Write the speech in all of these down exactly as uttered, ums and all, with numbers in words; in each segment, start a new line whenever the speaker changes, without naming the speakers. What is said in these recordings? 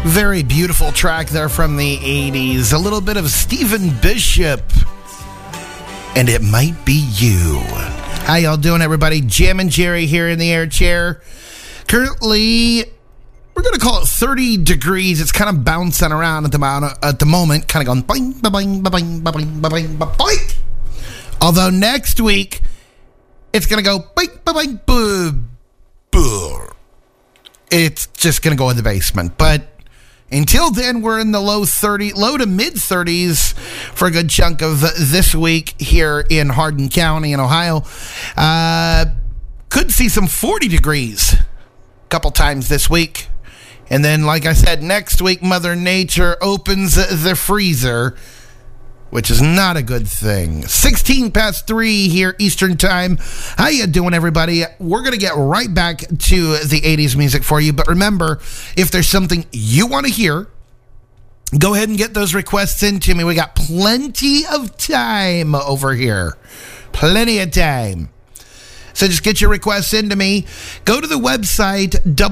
Very beautiful track there from the eighties. A little bit of Stephen Bishop. And It Might Be You. How y'all doing, everybody? Jammin' Jerry here in the air chair. Currently, we're going to call it thirty degrees. It's kind of bouncing around at the, at the moment. Kind of going boing, boing, boing, boing, boing, boing. Although next week, it's going to go boing, boing, boing, boing. It's just going to go in the basement. But until then, we're in the low thirty, low to mid thirties for a good chunk of this week here in Hardin County in Ohio. Uh, could see some forty degrees a couple times this week. And then, like I said, next week, Mother Nature opens the freezer, which is not a good thing. sixteen past three here Eastern Time. How you doing, everybody? We're going to get right back to the eighties music for you. But remember, if there's something you want to hear, go ahead and get those requests into me. We got plenty of time over here. Plenty of time. So just get your requests into me. Go to the website,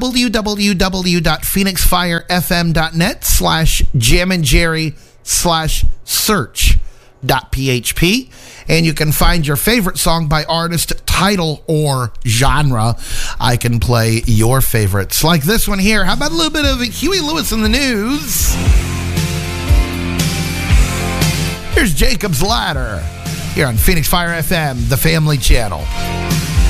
www.phoenixfirefm.net slash jamandjerry slash search dot php, and you can find your favorite song by artist, title, or genre. I can play your favorites, like this one here. How about a little bit of Huey Lewis in the news? Here's Jacob's Ladder here on Phoenix Fire F M, the family channel.